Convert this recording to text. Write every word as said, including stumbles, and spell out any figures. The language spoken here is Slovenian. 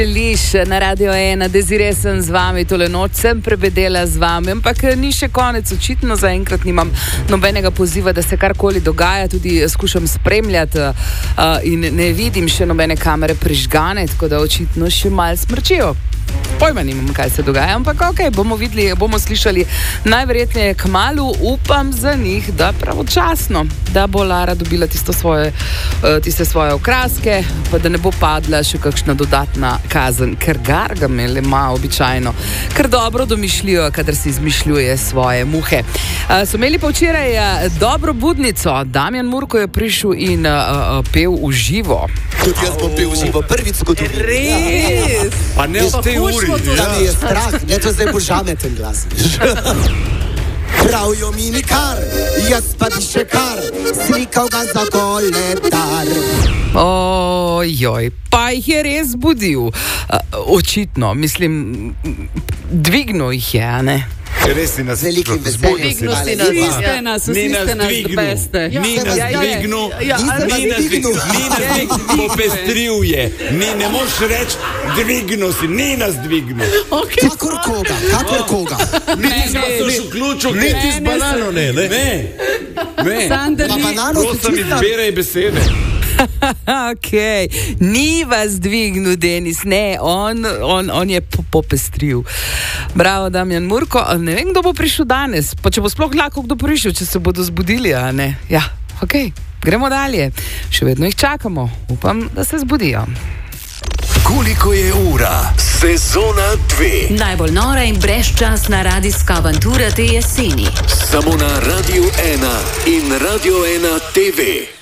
Liš na Radio ena, Desiree sem z vami, tole noč sem prebedela z vami, ampak ni še konec, očitno zaenkrat nimam nobenega poziva, da se karkoli dogaja, tudi skušam spremljati uh, in ne vidim še nobene kamere prižgane, tako da očitno še malo smrčijo. Pojma nimam, kaj se dogaja, ampak ok, bomo videli, bomo slišali najverjetneje kmalu, upam za njih, da pravočasno, da bo Lara dobila tisto svoje, tiste svoje okraske, pa da ne bo padla še kakšna dodatna kazen, ker Gargamel ima običajno kar dobro domišljijo, kadar si izmišljuje svoje muhe. So imeli pa včeraj dobro budnico, Damjan Murko je prišel in uh, pel v živo. Tudi jaz bom pel v živo, prvič zgodovini. Res? Pa ne v tej uri. Da mi je strah, ne to zdaj božame ten glas. Pravijo mi nikar, jaz pa ti še kar, slikal ga za koledar. Ojoj, pa jih je res budil. Uh, očitno, mislim, dvignil jih je, a ne? Res si nas velikim veseljem. Dvignil si nas, vsiste nas, vsiste nas beste. Ni nas dvignil, ni nas dvignil, popestril je. Ni, ne moš reči, dvignil si, ni nas dvignil. Okay. Kakor koga, kakor koga. Niti smo se v ključu, niti z banano ne, ne. Ne, ne. Sander, ni. Prosim, izberaj besede. Ok, ni vas dvignil, Denis, ne, on, on, on je popestril. Bravo, Damjan Murko, ne vem, kdo bo prišel danes, pa če bo sploh lahko kdo prišel, če se bodo zbudili, a ne? Ja, ok, gremo dalje, še vedno jih čakamo, upam, da se zbudijo. Koliko je ura? Sezona dve. Najbolj nora in brezčasna radijska avantura te jeseni. Samo na Radio ena in Radio ena T V.